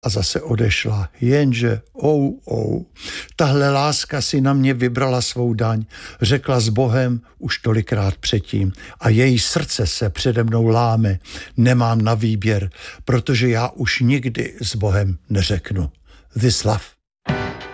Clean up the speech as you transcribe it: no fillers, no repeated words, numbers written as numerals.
a zase odešla. Jenže, tahle láska si na mě vybrala svou daň, řekla s Bohem už tolikrát předtím a její srdce se přede mnou láme. Nemám na výběr, protože já už nikdy s Bohem neřeknu. This love.